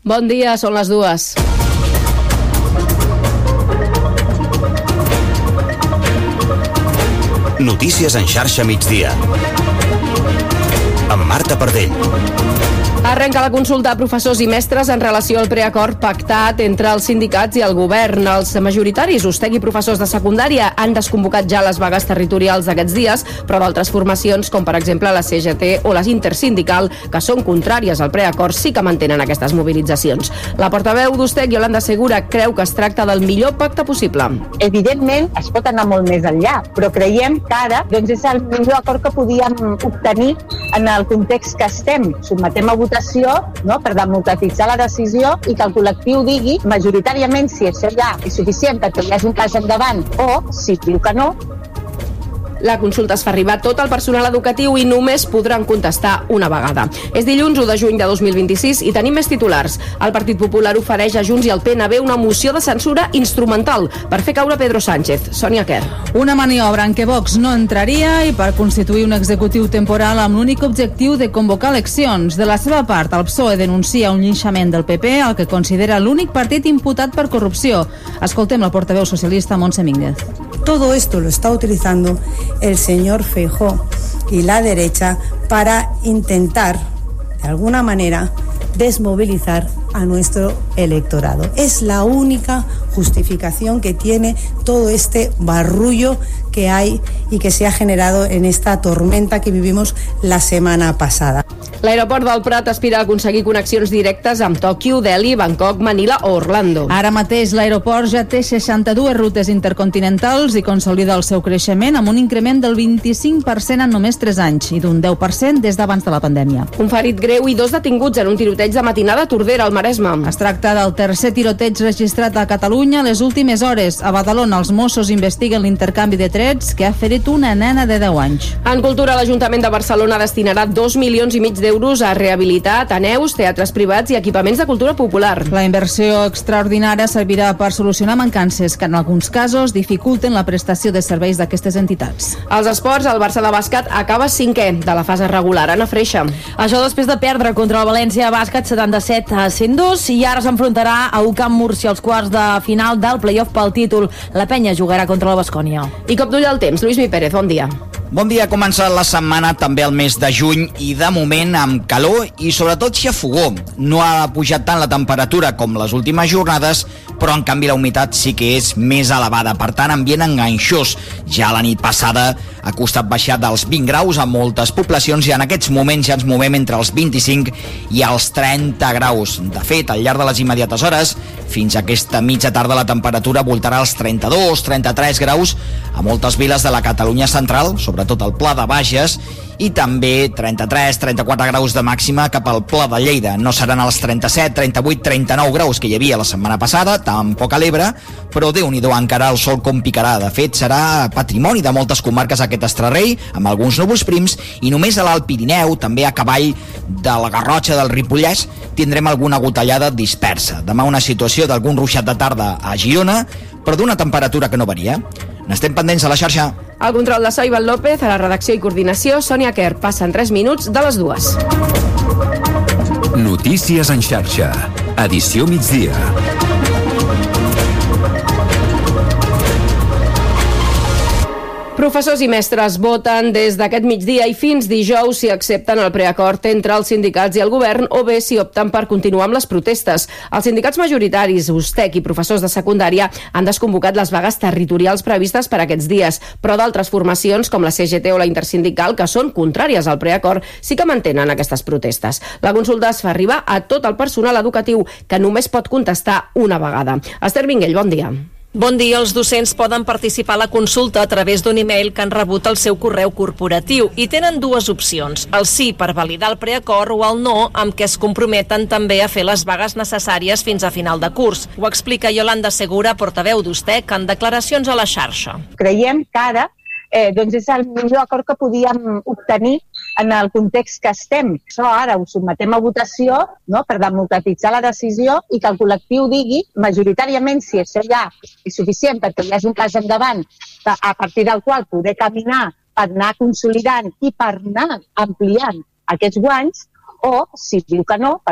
Bon dia, són les 2. Notícies en xarxa migdia. Amb Marta Pardell. Arrenca la consulta a professors i mestres en relació al preacord pactat entre els sindicats i el govern. Els majoritaris, USTEC i professors de secundària, han desconvocat ja les vagues territorials d'aquests dies, però d'altres formacions, com per exemple la CGT o la Intersindical, que són contràries al preacord, sí que mantenen aquestes mobilitzacions. La portaveu d'USTEC, Yolanda Segura, creu que es tracta del millor pacte possible. Evidentment, es pot anar molt més enllà, però creiem que ara és el millor acord que podíem obtenir en el context que estem. Sotmetem a votació, per democratitzar la decisió i que el col·lectiu digui majoritàriament si això ja és suficient perquè hi hagi un pas endavant o, si diu que no. La consulta es fa arribar tot el personal educatiu i només podran contestar una vegada. És dilluns 1 de juny de 2026 i tenim més titulars. El Partit Popular ofereix a Junts i al PNB una moció de censura instrumental per fer caure Pedro Sánchez. Sònia Quer. Una maniobra en què Vox no entraria i per constituir un executiu temporal amb l'únic objectiu de convocar eleccions. De la seva part, el PSOE denuncia un linxament del PP, el que considera l'únic partit imputat per corrupció. Escoltem la portaveu socialista Montse Mínguez. Todo esto lo está utilizando el señor Feijóo y la derecha para intentar, de alguna manera, desmovilizar a nuestro electorado. Es la única justificación que tiene todo este barullo que hay y que se ha generado en esta tormenta que vivimos la semana pasada. L'aeroport del Prat aspira a aconseguir connexions directes amb Tòquio, Delhi, Bangkok, Manila o Orlando. Ara mateix l'aeroport ja té 62 rutes intercontinentals i consolida el seu creixement amb un increment del 25% en només 3 anys i d'un 10% des d'abans de la pandèmia. Un ferit greu i 2 detinguts en un tiroteig de matinada a Tordera, al Maresme. Es tracta del tercer tiroteig registrat a Catalunya les últimes hores. A Badalona els Mossos investiguen l'intercanvi de trets que ha ferit una nena de 10 anys. En cultura, l'Ajuntament de Barcelona destinarà 2,5 milions d'euros a rehabilitar ateneus, teatres privats i equipaments de cultura popular. La inversió extraordinària servirà per solucionar mancances que en alguns casos dificulten la prestació de serveis d'aquestes entitats. Als esports, el Barça de bàsquet acaba 5è de la fase regular. Anna Freixa. Això després de perdre contra el València Bàsquet 77-102 i ara s'enfrontarà a UCAM Múrcia als quarts de final del play-off pel títol. La penya jugarà contra la Baskònia. I cop d'ull al temps. Lluís Mi Pérez, bon dia. Bon dia, comença la setmana també el mes de juny i de moment amb calor i sobretot xafogó. No ha pujat tant la temperatura com les últimes jornades, però en canvi la humitat sí que és més elevada, per tant ambient enganxós. Ja la nit passada ha costat baixar dels 20 graus a moltes poblacions i en aquests moments ja ens movem entre els 25 i els 30 graus. De fet, al llarg de les immediates hores, fins a aquesta mitja tarda la temperatura voltarà als 32-33 graus a moltes viles de la Catalunya central, sobretot al Pla de Bages, i també 33-34 graus de màxima cap al Pla de Lleida. No seran els 37, 38, 39 graus que hi havia la setmana passada, tampoc a l'Ebre, però Déu-n'hi-do encara el sol com picarà. De fet, serà patrimoni de moltes comarques aquest estrarrei, amb alguns núvols prims, i només a l'Alt Pirineu, també a cavall de la Garrotxa del Ripollès, tindrem alguna gotellada dispersa. Demà una situació d'algun ruixat de tarda a Girona, però d'una temperatura que no varia. N'estem pendents a la xarxa. Al control de so, Ivan López, a la redacció i coordinació, Sònia Quer. Passen 3 minuts de les 2. Notícies en xarxa. Edició migdia. Professors i mestres voten des d'aquest migdia i fins dijous si accepten el preacord entre els sindicats i el govern o bé si opten per continuar amb les protestes. Els sindicats majoritaris, USTEC i professors de secundària han desconvocat les vagues territorials previstes per aquests dies, però d'altres formacions com la CGT o la Intersindical, que són contràries al preacord, sí que mantenen aquestes protestes. La consulta es fa arribar a tot el personal educatiu, que només pot contestar una vegada. Esther Vinguell, bon dia. Bon dia, els docents poden participar a la consulta a través d'un e-mail que han rebut al seu correu corporatiu i tenen dues opcions, el sí per validar el preacord o el no, amb què es comprometen també a fer les vagues necessàries fins a final de curs. Ho explica Yolanda Segura, portaveu d'USTEC, en declaracions a la xarxa. Creiem que ara és el millor acord que podíem obtenir en el context que estem. Això ara ho sotmetem a votació per democratitzar la decisió i que el col·lectiu digui majoritàriament si això ja és suficient perquè hi hagi un pas endavant a partir del qual poder caminar per anar consolidant i per anar ampliant aquests guanys o si diu que no perquè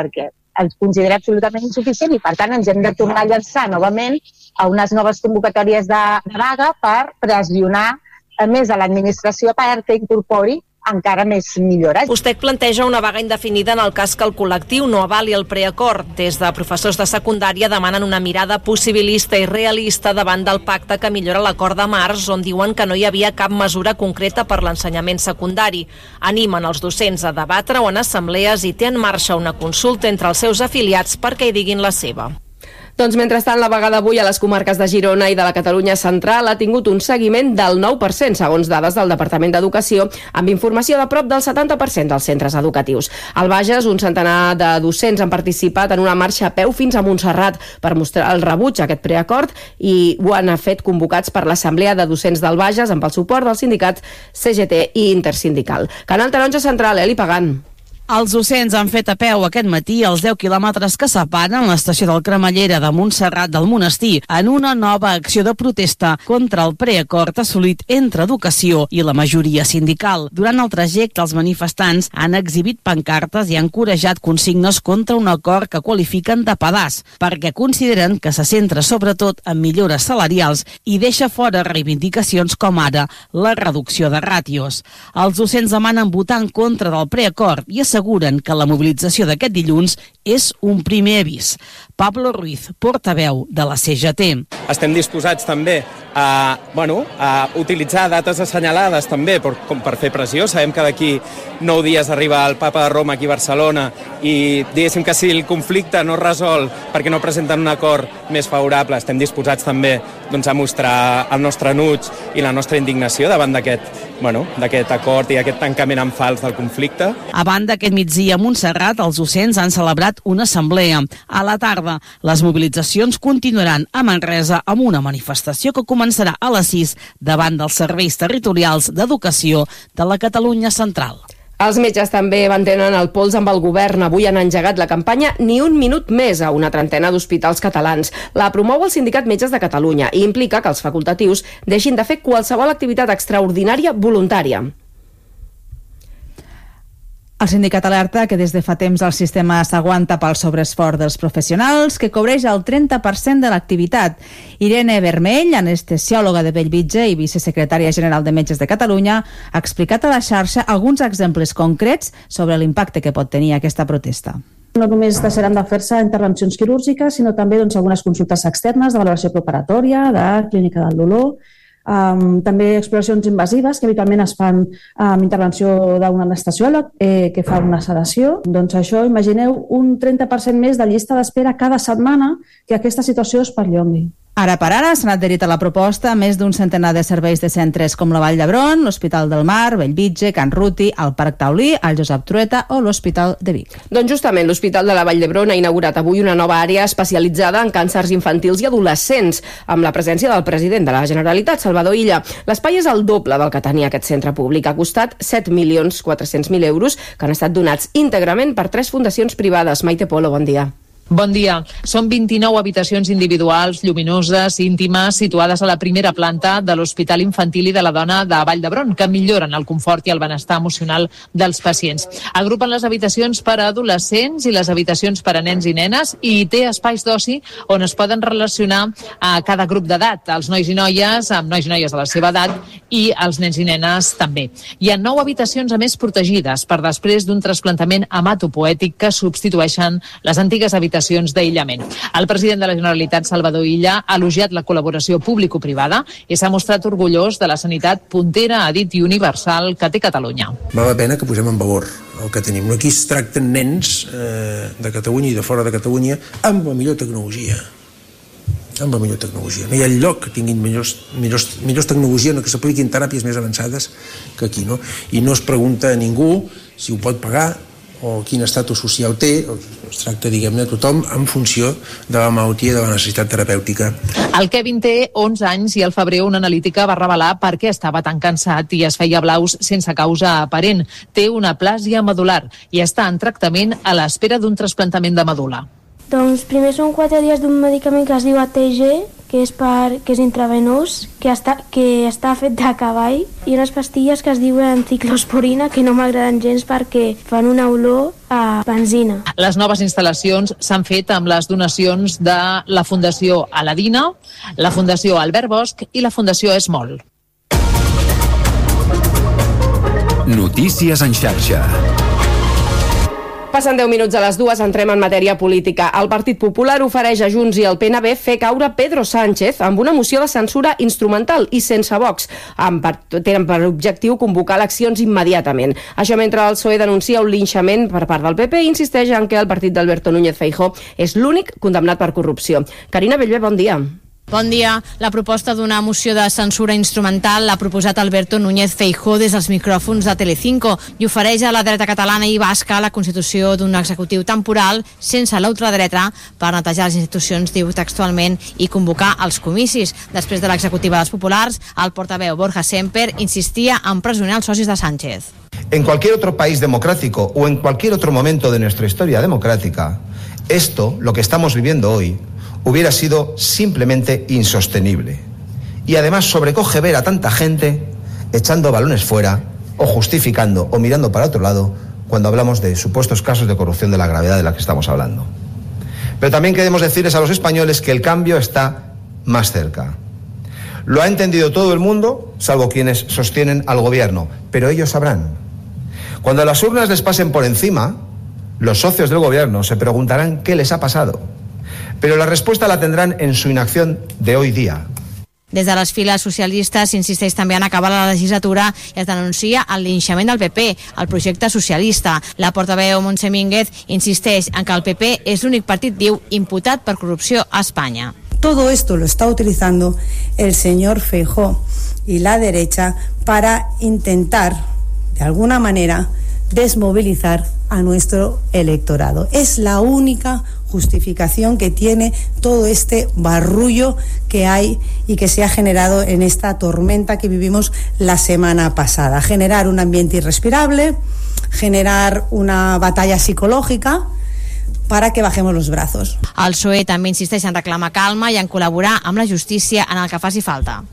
els considera absolutament insuficient i, per tant, ens hem de tornar a llançar novament a unes noves convocatòries de vaga per pressionar més a l'administració perquè incorpori encara més millores. USTEC planteja una vaga indefinida en el cas que el col·lectiu no avali el preacord. Des de professors de secundària demanen una mirada possibilista i realista davant del pacte que millora l'acord de març, on diuen que no hi havia cap mesura concreta per l'ensenyament secundari. Animen els docents a debatre-ho en assemblees i té en marxa una consulta entre els seus afiliats perquè hi diguin la seva. Doncs mentrestant, la vaga d'avui a les comarques de Girona i de la Catalunya central ha tingut un seguiment del 9%, segons dades del Departament d'Educació, amb informació de prop del 70% dels centres educatius. Al Bages, un centenar de docents han participat en una marxa a peu fins a Montserrat per mostrar el rebuig a aquest preacord i ho han fet convocats per l'Assemblea de Docents del Bages amb el suport dels sindicats CGT i Intersindical. Canal Taronja Central, Eli Pagant. Els docents han fet a peu aquest matí els 10 quilòmetres que separen l'estació del Cremallera de Montserrat del Monestir en una nova acció de protesta contra el preacord assolit entre educació i la majoria sindical. Durant el trajecte, els manifestants han exhibit pancartes i han encoratjat consignes contra un acord que qualifiquen de pedaç, perquè consideren que se centra sobretot en millores salarials i deixa fora reivindicacions com ara la reducció de ràtios. Els docents demanen votar en contra del preacord i asseguren que la mobilització d'aquest dilluns és un primer avís. Pablo Ruiz, portaveu de la CGT. Estem disposats també a utilitzar dates assenyalades també com per fer pressió. Sabem que d'aquí 9 dies arriba el Papa de Roma aquí a Barcelona i diguéssim que si el conflicte no es resol perquè no presenten un acord més favorable, estem disposats també a mostrar el nostre enuig i la nostra indignació davant d'aquest acord i aquest tancament en fals del conflicte. A banda, aquest migdia a Montserrat, els docents han celebrat una assemblea. A la tarda, les mobilitzacions continuaran a Manresa amb una manifestació que començarà a les 6 davant dels serveis territorials d'educació de la Catalunya central. Els metges també mantenen el pols amb el govern. Avui han engegat la campanya Ni un minut més a una trentena d'hospitals catalans. La promou el Sindicat Metges de Catalunya i implica que els facultatius deixin de fer qualsevol activitat extraordinària voluntària. El sindicat alerta que des de fa temps el sistema s'aguanta pel sobreesforç dels professionals, que cobreix el 30% de l'activitat. Irene Vermell, anestesiòloga de Bellvitge i vicesecretària general de Metges de Catalunya, ha explicat a la xarxa alguns exemples concrets sobre l'impacte que pot tenir aquesta protesta. No només deixaran de fer-se intervencions quirúrgiques, sinó també algunes consultes externes de valoració preparatòria, de clínica del dolor, també exploracions invasives que habitualment es fan amb intervenció d'un anestesiòleg que fa una sedació. Doncs això, imagineu un 30% més de llista d'espera cada setmana que aquesta situació es perllongui. Ara per ara s'han adherit a la proposta més d'un centenar de serveis de centres com la Vall d'Hebron, l'Hospital del Mar, Bellvitge, Can Ruti, el Parc Taulí, el Josep Trueta o l'Hospital de Vic. Doncs justament l'Hospital de la Vall d'Hebron ha inaugurat avui una nova àrea especialitzada en càncers infantils i adolescents, amb la presència del president de la Generalitat, Salvador Illa. L'espai és el doble del que tenia aquest centre públic. Ha costat 7.400.000 euros, que han estat donats íntegrament per 3 fundacions privades. Maite Polo, bon dia. Bon dia. Són 29 habitacions individuals, lluminoses, íntimes, situades a la primera planta de l'Hospital Infantil i de la Dona de Vall d'Hebron, que milloren el confort i el benestar emocional dels pacients. Agrupen les habitacions per a adolescents i les habitacions per a nens i nenes i té espais d'oci on es poden relacionar a cada grup d'edat, els nois i noies, amb nois i noies de la seva edat i els nens i nenes també. Hi ha 9 habitacions a més protegides per després d'un trasplantament hematopoètic que substitueixen les antigues habitacions d'aïllament. El president de la Generalitat, Salvador Illa, ha elogiat la col·laboració público-privada i s'ha mostrat orgullós de la sanitat puntera, ha dit, i universal que té Catalunya. Val la pena que posem en valor el que tenim. Aquí es tracten nens de Catalunya i de fora de Catalunya amb la millor tecnologia. Amb la millor tecnologia. No hi ha lloc que tinguin millors tecnologia, que s'apliquin teràpies més avançades que aquí, no? I no es pregunta a ningú si ho pot pagar o quin estatus social té. Es tracta, diguem-ne, tothom en funció de la malaltia i de la necessitat terapèutica. El Kevin té 11 anys i al febrer una analítica va revelar per què estava tan cansat i es feia blaus sense causa aparent. Té una plàsia medular i està en tractament a l'espera d'un trasplantament de medul·la. Doncs primer són 4 dies d'un medicament que es diu ATG, que és intravenós, que està fet de cavall, i unes pastilles que es diuen ciclosporina, que no m'agraden gens perquè fan una olor a benzina. Les noves instal·lacions s'han fet amb les donacions de la Fundació Aladina, la Fundació Albert Bosch i la Fundació Esmol. Notícies en xarxa. Passen 10 minuts a les 2, entrem en matèria política. El Partit Popular ofereix a Junts i el PNB fer caure Pedro Sánchez amb una moció de censura instrumental i sense Vox. Tenen per objectiu convocar eleccions immediatament. Això mentre el PSOE denuncia un linxament per part del PP i insisteix en que el partit d'Alberto Núñez Feijóo és l'únic condemnat per corrupció. Carina Bellver, bon dia. Bon dia. La proposta d'una moció de censura instrumental l'ha proposat Alberto Núñez Feijóo des dels micròfons de Telecinco i ofereix a la dreta catalana i basca la constitució d'un executiu temporal sense la ultradreta per netejar les institucions, diu textualment, i convocar els comicis. Després de l'executiva dels populars, el portaveu Borja Semper insistia en empresonar els socis de Sánchez. En cualquier otro país democrático o en cualquier otro momento de nuestra historia democrática, esto, lo que estamos viviendo hoy, hubiera sido simplemente insostenible. Y además sobrecoge ver a tanta gente echando balones fuera o justificando o mirando para otro lado cuando hablamos de supuestos casos de corrupción de la gravedad de la que estamos hablando. Pero también queremos decirles a los españoles que el cambio está más cerca. Lo ha entendido todo el mundo, salvo quienes sostienen al gobierno, pero ellos sabrán. Cuando las urnas les pasen por encima, los socios del gobierno se preguntarán qué les ha pasado. Pero la respuesta la tendrán en su inacción de hoy día. Des de les files socialistes s'insisteix també en acabar la legislatura i es denuncia el linxament del PP, el projecte socialista. La portaveu Montse Mínguez insisteix en que el PP és l'únic partit, diu, imputat per corrupció a Espanya. Todo esto lo está utilizando el señor Feijóo y la derecha para intentar, de alguna manera, desmovilizar a nuestro electorado. Es la única justificación que tiene todo este barullo que hay y que se ha generado en esta tormenta que vivimos la semana pasada. Generar un ambiente irrespirable, generar una batalla psicológica para que bajemos los brazos. El PSOE també insisteix en reclamar calma i en col·laborar amb la justícia en el que faci falta.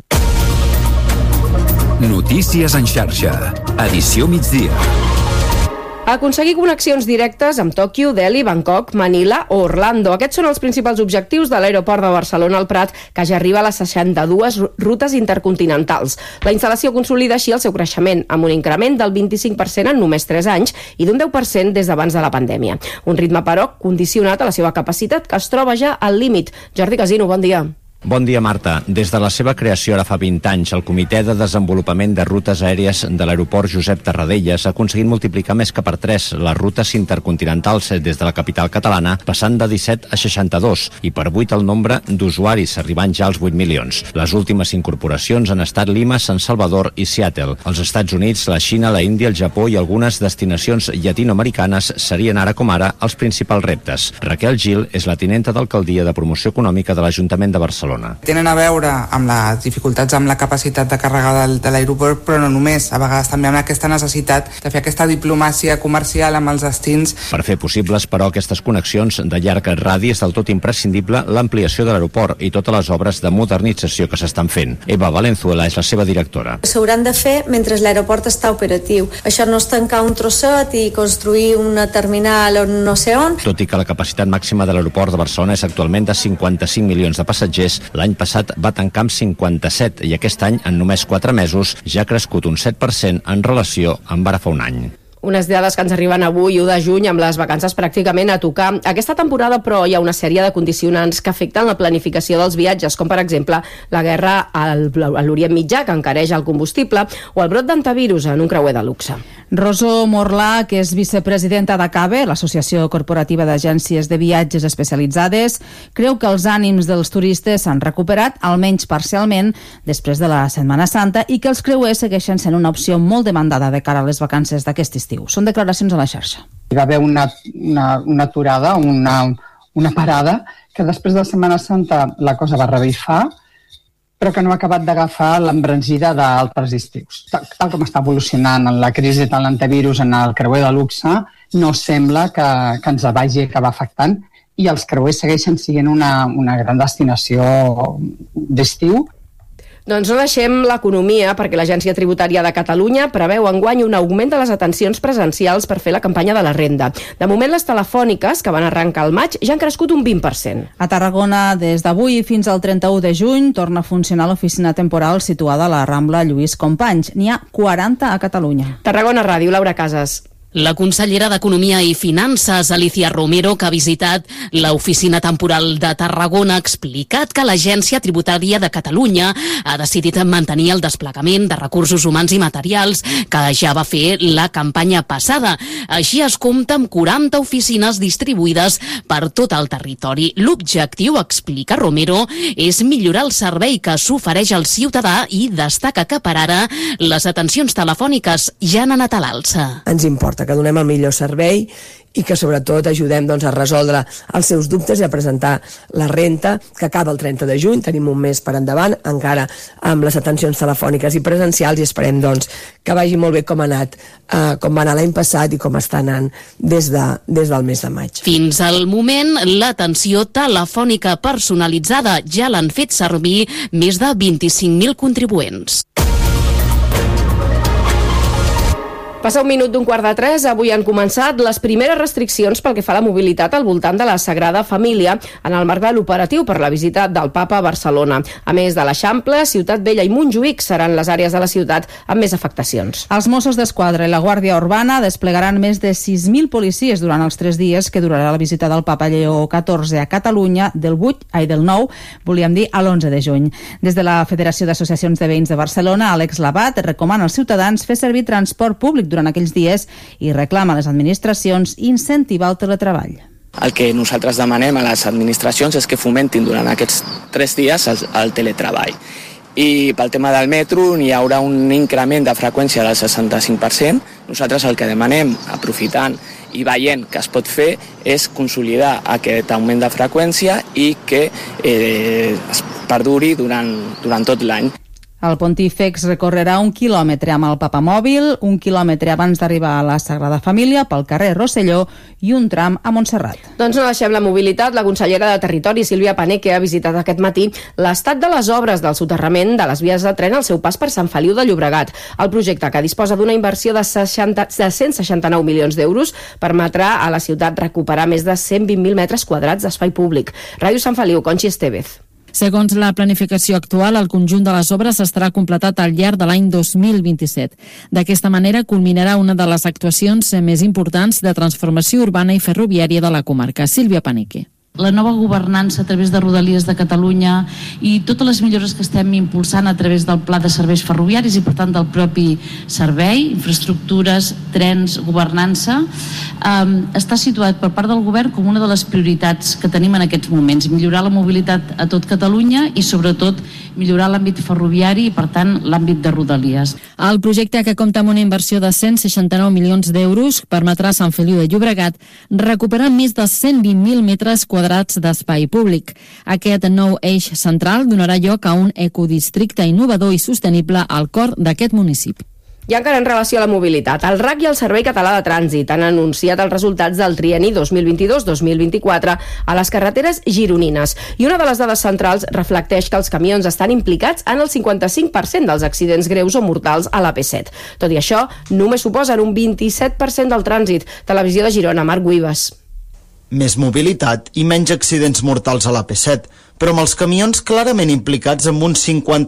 Notícies en xarxa. Edició migdia. Aconseguir connexions directes amb Tòquio, Delhi, Bangkok, Manila o Orlando. Aquests són els principals objectius de l'aeroport de Barcelona al Prat, que ja arriba a les 62 rutes intercontinentals. La instal·lació consolida així el seu creixement, amb un increment del 25% en només 3 anys i d'un 10% des d'abans de la pandèmia. Un ritme, però, condicionat a la seva capacitat, que es troba ja al límit. Jordi Casino, bon dia. Bon dia, Marta. Des de la seva creació ara fa 20 anys, el Comitè de Desenvolupament de Rutes Aèries de l'Aeroport Josep Tarradellas ha aconseguit multiplicar més que per 3 les rutes intercontinentals des de la capital catalana, passant de 17 a 62, i per 8 el nombre d'usuaris, arribant ja als 8 milions. Les últimes incorporacions han estat Lima, San Salvador i Seattle. Els Estats Units, la Xina, la Índia, el Japó i algunes destinacions llatinoamericanes serien ara com ara els principals reptes. Raquel Gil és la tinenta d'alcaldia de promoció econòmica de l'Ajuntament de Barcelona. Tenen a veure amb les dificultats amb la capacitat de càrrega de l'aeroport, però no només, a vegades també amb aquesta necessitat de fer aquesta diplomàcia comercial amb els destins. Per fer possibles, però, aquestes connexions de llarg radi és del tot imprescindible l'ampliació de l'aeroport i totes les obres de modernització que s'estan fent. Eva Valenzuela és la seva directora. S'hauran de fer mentre l'aeroport està operatiu. Això no és tancar un trosset i construir una terminal on no sé on. Tot i que la capacitat màxima de l'aeroport de Barcelona és actualment de 55 milions de passatgers, l'any passat va tancar amb 57 i aquest any, en només 4 mesos, ja ha crescut un 7% en relació amb ara fa un any. Unes dades que ens arriben avui, 1 de juny, amb les vacances pràcticament a tocar. Aquesta temporada, però, hi ha una sèrie de condicionants que afecten la planificació dels viatges, com per exemple la guerra a l'Orient Mitjà, que encareix el combustible, o el brot d'antivirus en un creuer de luxe. Rosó Morlà, que és vicepresidenta d'ACABE, l'Associació Corporativa d'Agències de Viatges Especialitzades, creu que els ànims dels turistes s'han recuperat, almenys parcialment, després de la Setmana Santa, i que els creuers segueixen sent una opció molt demandada de cara a les vacances d'aquest estiu. Són declaracions a la xarxa. Hi va haver una aturada, una parada, que després de la Setmana Santa la cosa va revifar, però que no ha acabat d'agafar l'embranzida d'altres estius. Tal com està evolucionant la crisi de l'antivirus en el creuer de luxe, no sembla que ens vagi acabar afectant, i els creuers segueixen sent una gran destinació d'estiu. Doncs no deixem l'economia, perquè l'Agència Tributària de Catalunya preveu enguany un augment de les atencions presencials per fer la campanya de la renda. De moment, les telefòniques, que van arrencar al maig, ja han crescut un 20%. A Tarragona, des d'avui fins al 31 de juny, torna a funcionar l'oficina temporal situada a la Rambla Lluís Companys. N'hi ha 40 a Catalunya. Tarragona Ràdio, Laura Casas. La consellera d'Economia i Finances, Alicia Romero, que ha visitat l'oficina temporal de Tarragona, ha explicat que l'Agència Tributària de Catalunya ha decidit mantenir el desplegament de recursos humans i materials que ja va fer la campanya passada. Així es compta amb 40 oficines distribuïdes per tot el territori. L'objectiu, explica Romero, és millorar el servei que s'ofereix al ciutadà i destaca que per ara les atencions telefòniques ja han anat a l'alça. Ens importa que donem el millor servei i que sobretot ajudem a resoldre els seus dubtes i a presentar la renta, que acaba el 30 de juny, tenim un mes per endavant, encara amb les atencions telefòniques i presencials, i esperem que vagi molt bé com va anar l'any passat i com està anant des del mes de maig. Fins al moment, l'atenció telefònica personalitzada ja l'han fet servir més de 25.000 contribuents. Passa un minut d'un 2:45, avui han començat les primeres restriccions pel que fa a la mobilitat al voltant de la Sagrada Família en el marc de l'operatiu per la visita del Papa a Barcelona. A més de l'Eixample, Ciutat Vella i Montjuïc seran les àrees de la ciutat amb més afectacions. Els Mossos d'Esquadra i la Guàrdia Urbana desplegaran més de 6.000 policies durant els 3 dies que durarà la visita del Papa Lleó XIV a Catalunya del 9, volíem dir, a l'11 de juny. Des de la Federació d'Associacions de Veïns de Barcelona, Àlex Labat recomana als ciutadans fer servir transport públic durant aquells dies i reclama a les administracions incentivar el teletreball. El que nosaltres demanem a les administracions és que fomentin durant aquests 3 dies el teletreball. I pel tema del metro hi haurà un increment de freqüència del 65%. Nosaltres el que demanem, aprofitant i veient que es pot fer, és consolidar aquest augment de freqüència i que es perduri durant tot l'any. El pontífex recorrerà 1 quilòmetre amb el papamòbil, 1 quilòmetre abans d'arribar a la Sagrada Família pel carrer Rosselló i un tram a Montserrat. Doncs no deixem la mobilitat. La consellera de Territori, Sílvia Paneque, ha visitat aquest matí l'estat de les obres del soterrament de les vies de tren al seu pas per Sant Feliu de Llobregat. El projecte, que disposa d'una inversió de 169 milions d'euros, permetrà a la ciutat recuperar més de 120.000 metres quadrats d'espai públic. Ràdio Sant Feliu, Conxi Estevez. Segons la planificació actual, el conjunt de les obres estarà completat al llarg de l'any 2027. D'aquesta manera, culminarà una de les actuacions més importants de transformació urbana i ferroviària de la comarca. Sílvia Paneque. La nova governança a través de Rodalies de Catalunya i totes les millores que estem impulsant a través del Pla de Serveis Ferroviaris i, per tant, del propi servei, infraestructures, trens, governança, està situat per part del govern com una de les prioritats que tenim en aquests moments. Millorar la mobilitat a tot Catalunya i, sobretot, millorar l'àmbit ferroviari i, per tant, l'àmbit de Rodalies. El projecte, que compta amb una inversió de 169 milions d'euros, permetrà a Sant Feliu de Llobregat recuperar més de 120.000 metres quadrats d'espai públic. Aquest nou eix central donarà lloc a un ecodistricte innovador i sostenible al cor d'aquest municipi. I encara en relació a la mobilitat, el RAC i el Servei Català de Trànsit han anunciat els resultats del trienni 2022-2024 a les carreteres gironines. I una de les dades centrals reflecteix que els camions estan implicats en el 55% dels accidents greus o mortals a l'AP7. Tot i això, només suposen un 27% del trànsit. Televisió de Girona, Marc Guibas. Més mobilitat i menys accidents mortals a l'AP7, però amb els camions clarament implicats amb un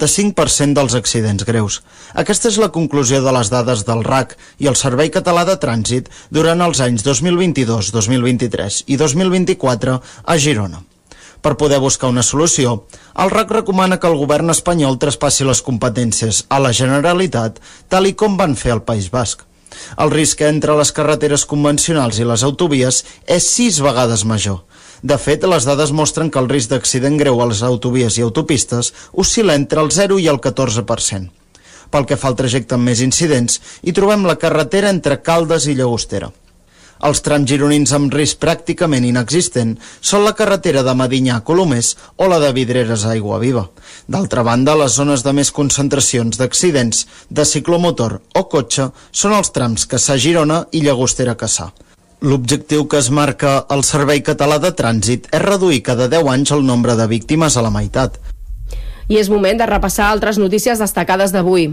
55% dels accidents greus. Aquesta és la conclusió de les dades del RAC i el Servei Català de Trànsit durant els anys 2022, 2023 i 2024 a Girona. Per poder buscar una solució, el RAC recomana que el govern espanyol traspassi les competències a la Generalitat, tal i com van fer al País Basc. El risc entre les carreteres convencionals i les autovies és 6 vegades major. De fet, les dades mostren que el risc d'accident greu a les autovies i autopistes oscil·la entre el 0 i el 14%. Pel que fa al trajecte amb més incidents, hi trobem la carretera entre Caldes i Llagostera. Els trams gironins amb risc pràcticament inexistent són la carretera de Medinyà a Colomers o la de Vidreres a Aiguaviva. D'altra banda, les zones de més concentracions d'accidents de ciclomotor o cotxe són els trams Cassà-Girona i Llagostera-Cassà. L'objectiu que es marca el Servei Català de Trànsit és reduir cada 10 anys el nombre de víctimes a la meitat. I és moment de repassar altres notícies destacades d'avui.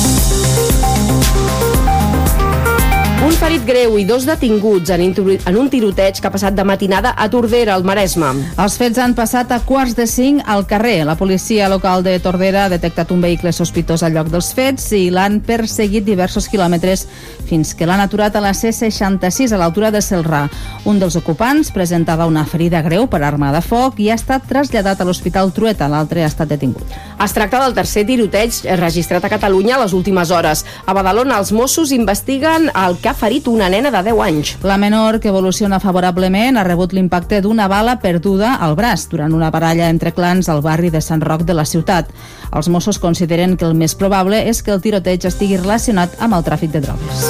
Un ferit greu i 2 detinguts en un tiroteig que ha passat de matinada a Tordera, al Maresme. Els fets han passat a 4:45 al carrer. La policia local de Tordera ha detectat un vehicle sospitós al lloc dels fets i l'han perseguit diversos quilòmetres fins que l'han aturat a la C66 a l'altura de Celrà. Un dels ocupants presentava una ferida greu per arma de foc i ha estat traslladat a l'Hospital Trueta. L'altre ha estat detingut. Es tracta del tercer tiroteig registrat a Catalunya a les últimes hores. A Badalona, els Mossos investiguen el que ha ferit una nena de 10 anys. La menor, que evoluciona favorablement, ha rebut l'impacte d'una bala perduda al braç durant una baralla entre clans al barri de Sant Roc de la ciutat. Els Mossos consideren que el més probable és que el tiroteig estigui relacionat amb el tràfic de drogues.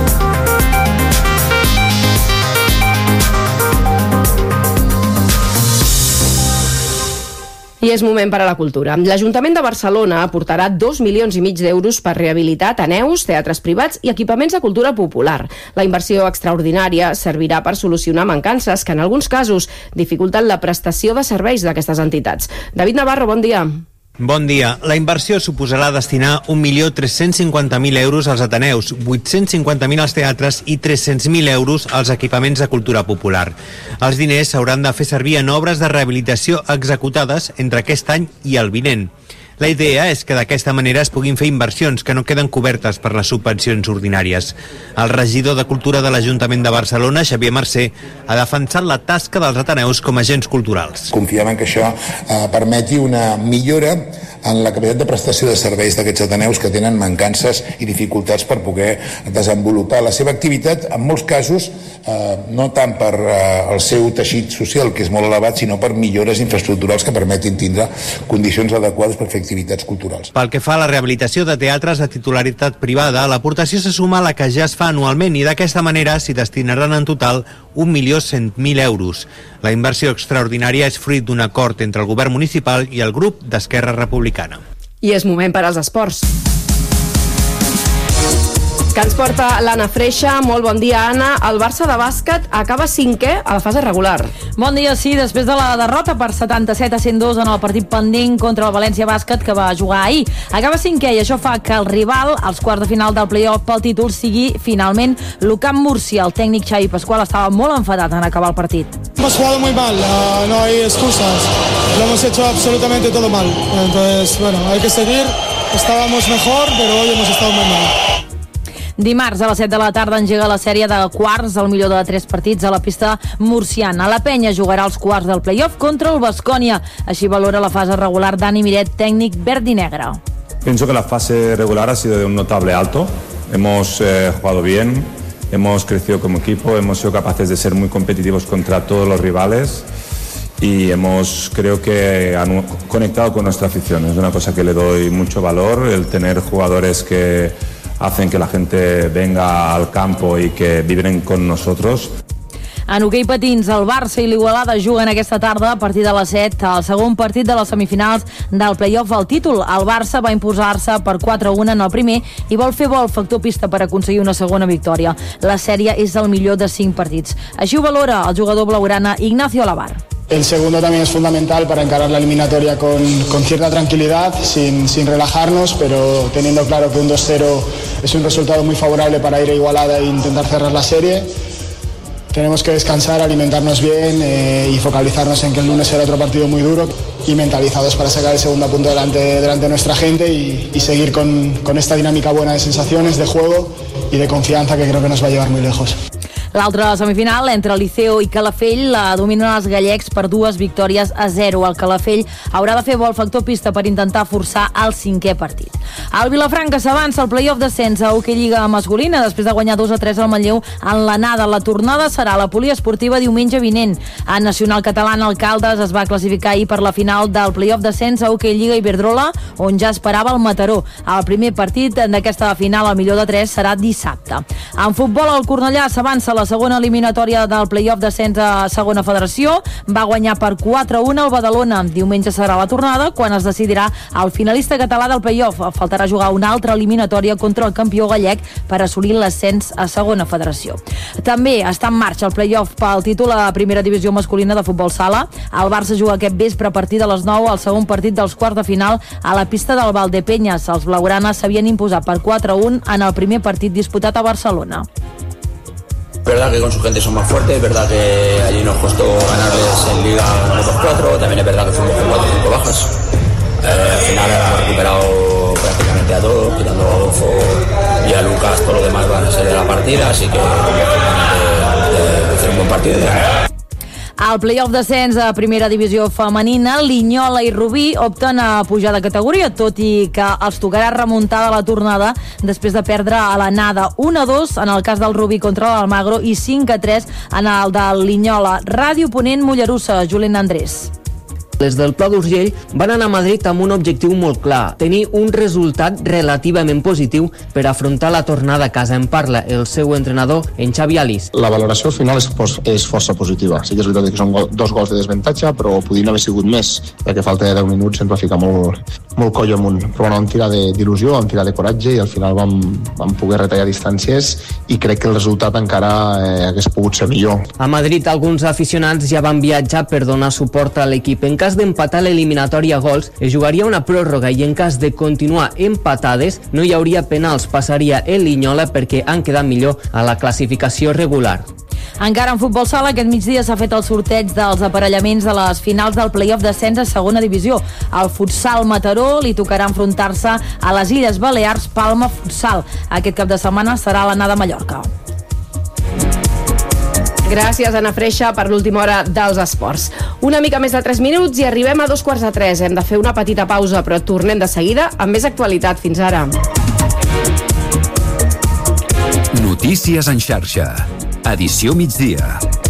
I és moment per a la cultura. L'Ajuntament de Barcelona aportarà 2,5 milions d'euros per rehabilitar ateneus, teatres privats i equipaments de cultura popular. La inversió extraordinària servirà per solucionar mancances que en alguns casos dificulten la prestació de serveis d'aquestes entitats. David Navarro, bon dia. Bon dia. La inversió suposarà destinar 1.350.000 euros als ateneus, 850.000 als teatres i 300.000 euros als equipaments de cultura popular. Els diners s'hauran de fer servir en obres de rehabilitació executades entre aquest any i el vinent. La idea és que d'aquesta manera es puguin fer inversions que no queden cobertes per les subvencions ordinàries. El regidor de Cultura de l'Ajuntament de Barcelona, Xavier Mercè, ha defensat la tasca dels ateneus com a agents culturals. Confiem en que això permeti una millora en la capacitat de prestació de serveis d'aquests ateneus que tenen mancances i dificultats per poder desenvolupar la seva activitat, en molts casos no tant per el seu teixit social, que és molt elevat, sinó per millores infraestructurals que permetin tindre condicions adequades per fer activitats culturals. Pel que fa a la rehabilitació de teatres de titularitat privada, l'aportació se suma a la que ja es fa anualment i d'aquesta manera s'hi destinaran en total 1.100.000 euros. La inversió extraordinària és fruit d'un acord entre el govern municipal i el grup d'Esquerra Republicana. I és moment per als esports, que ens porta l'Anna Freixa. Molt bon dia, Anna. El Barça de bàsquet acaba 5è a la fase regular. Bon dia, sí, després de la derrota per 77-102 en el partit pendent contra el València Bàsquet que va jugar ahir. Acaba 5è i això fa que el rival als quarts de final del play-off pel títol sigui finalment l'UCAM Múrcia. El tècnic Xavi Pascual estava molt enfadat en acabar el partit. Hemos jugado muy mal, no hay excusas. Lo hemos hecho absolutamente todo mal. Entonces, bueno, hay que seguir. Estábamos mejor, pero hoy hemos estado muy mal. Dimarts a les 7 de la tarda engega la sèrie de quarts, el millor de 3 partits a la pista murciana. La Penya jugarà els quarts del play-off contra el Baskonia. Així valora la fase regular Dani Miret, tècnic verd i negre. Pienso que la fase regular ha sido de un notable alto. Hemos jugado bien, hemos crecido como equipo, hemos sido capaces de ser muy competitivos contra todos los rivales y creo que han conectado con nuestra afición. Es una cosa que le doy mucho valor, el tener jugadores que hacen que la gente venga al campo y que vibren con nosotros. En hoquei patins, el Barça i l'Igualada juguen aquesta tarda a partir de les 7 al segon partit de les semifinals del play-off al títol. El Barça va imposar-se per 4-1 en el primer i vol fer bo el factor pista per aconseguir una segona victòria. La sèrie és el millor de 5 partits. Així ho valora el jugador blaugrana Ignacio Alabar. El segundo también es fundamental para encarar la eliminatoria con cierta tranquilidad, sin relajarnos, pero teniendo claro que un 2-0 es un resultado muy favorable para ir a Igualada e intentar cerrar la serie. Tenemos que descansar, alimentarnos bien y focalizarnos en que el lunes será otro partido muy duro y mentalizados para sacar el segundo punto delante de nuestra gente y seguir con esta dinámica buena de sensaciones, de juego y de confianza que creo que nos va a llevar muy lejos. L'altra semifinal, entre Liceo i Calafell, la dominen els gallecs per 2-0. El Calafell haurà de fer bo el factor pista per intentar forçar el 5è partit. El Vilafranca s'avança al play-off d'ascens a Hoquei Lliga masculina després de guanyar 2-3 al Manlleu en l'anada. La tornada serà a la poliesportiva diumenge vinent. En Nacional Catalana, el Caldes es va classificar ahir per la final del play-off d'ascens a Hoquei Lliga Iberdrola, on ja esperava el Mataró. El primer partit d'aquesta final, el millor de 3, serà dissabte. En futbol, el Cornellà s'avança a la segona eliminatòria del play-off d'ascens a segona federació. Va guanyar per 4-1 al Badalona. Diumenge serà la tornada, quan es decidirà el finalista català del play-off. Faltarà jugar una altra eliminatòria contra el campió gallec per assolir l'ascens a segona federació. També està en marxa el play-off pel títol a primera divisió masculina de futbol sala. El Barça juga aquest vespre a partir de les 9 al segon partit dels quarts de final a la pista del Valdepeñas. Els blaugranes s'havien imposat per 4-1 en el primer partit disputat a Barcelona. Es verdad que con su gente son más fuertes, es verdad que allí nos costó ganarles en Liga 1-4, también es verdad que fuimos con 4 o 5 bajas. Al final hemos recuperado prácticamente a todos, quitando a Adolfo y a Lucas, todo lo demás van a ser de la partida, así que de hacer un buen partido. Al play-off d'ascens a primera divisió femenina, Linyola i Rubí opten a pujar de categoria, tot i que els tocarà remuntar de la tornada després de perdre a l'anada 1-2 en el cas del Rubí contra l'Almagro i 5-3 en el del Linyola. Ràdio Ponent Mollerussa, Julen Andrés. Les del Pla d'Urgell van anar a Madrid amb un objectiu molt clar, tenir un resultat relativament positiu per afrontar la tornada a casa. En parla el seu entrenador, en Xavi Alís. La valoració final és força positiva. Sí que és veritat que són 2 gols de desventatge, però podrien haver sigut més, perquè falta de 10 minuts ens va ficar molt coll amunt. Però bueno, vam tirar d'il·lusió, vam tirar de coratge i al final vam poder retallar distàncies i crec que el resultat encara hagués pogut ser millor. A Madrid alguns aficionats ja van viatjar per donar suport a l'equip. En cas d'empatar l'eliminatòria a gols, es jugaria una pròrroga i en cas de continuar empatades no hi hauria penals, passaria el Linyola perquè han quedat millor a la classificació regular. Encara en futbol sala, aquest migdia s'ha fet el sorteig dels aparellaments de les finals del play-off d'ascens a segona divisió. Al Futsal Mataró li tocarà enfrontar-se a les Illes Balears Palma Futsal. Aquest cap de setmana serà l'anada a Mallorca. Gràcies, Anna Freixa, per l'última hora dels esports. Una mica més de 3 minuts i arribem a 2:45. Hem de fer una petita pausa, però tornem de seguida amb més actualitat. Fins ara. Notícies en xarxa. Edició migdia.